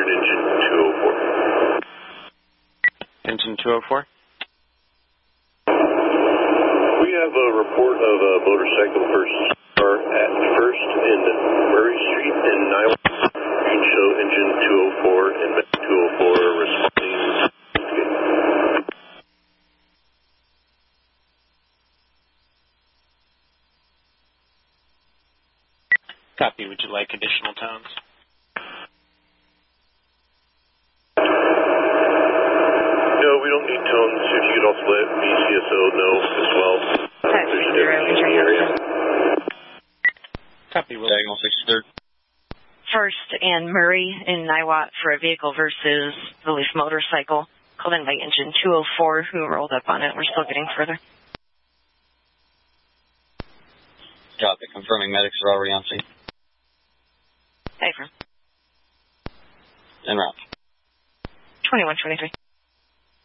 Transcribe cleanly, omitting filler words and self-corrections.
report engine 204. Engine 204? We have a report of a motorcycle first car at First and Murray Street in Niwot. You can show engine 204 and 204 responding. Copy. Would you like additional tones? No, we don't need tones. If you could also let BCSO know as well. There's a difference in the area. Copy. Diagonal 63rd. First and Murray in Niwot for a vehicle versus the Leaf motorcycle. Called in by engine 204 who rolled up on it. We're still getting further. Copy. Confirming medics are already on scene. Affirm. En route. 2123.